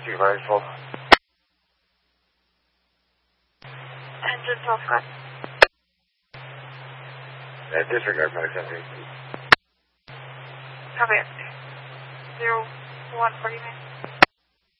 Supervisor, hold. Engine 12 gun. Disregard my 17. Copy. 0149.